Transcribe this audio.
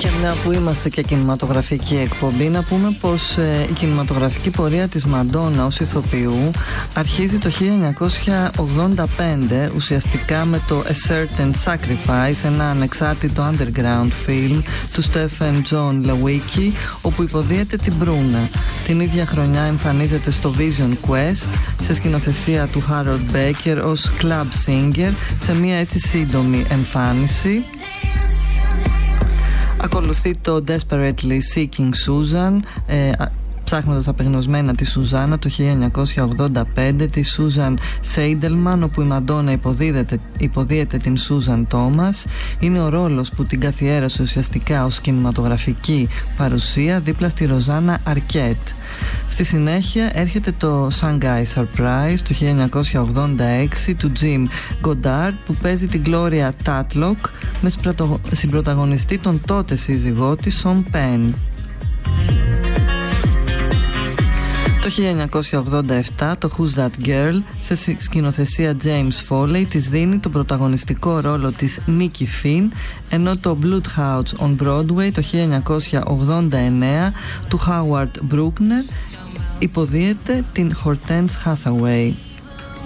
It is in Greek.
Και μια που είμαστε και κινηματογραφική εκπομπή, να πούμε πως η κινηματογραφική πορεία της Μαντόνα ως ηθοποιού αρχίζει το 1985, ουσιαστικά με το A Certain Sacrifice, ένα ανεξάρτητο underground film του Stephen John Lewicki, όπου υποδίεται την Μπρούνα. Την ίδια χρονιά εμφανίζεται στο Vision Quest σε σκηνοθεσία του Harold Baker ως club singer, σε μια έτσι σύντομη εμφάνιση. Ακολουθεί το Desperately Seeking Susan, ψάχνοντας απεγνωσμένα τη Σουζάνα, το 1985, τη Σούζαν Σέιντελμαν, όπου η Μαντόνα υποδίεται την Σούζαν Τόμας. Είναι ο ρόλος που την καθιέρωσε ουσιαστικά ως κινηματογραφική παρουσία δίπλα στη Ροζάνα Αρκέτ. Στη συνέχεια έρχεται το Shanghai Surprise του 1986 του Jim Goddard, που παίζει την Gloria Tatlock με συμπρωταγωνιστή τον τότε σύζυγό της Σον Πεν. Το 1987 το Who's That Girl, σε σκηνοθεσία James Foley, της δίνει τον πρωταγωνιστικό ρόλο της Nikki Finn, ενώ το Bloodhounds on Broadway το 1989 του Howard Brookner υποδίεται την Hortense Hathaway.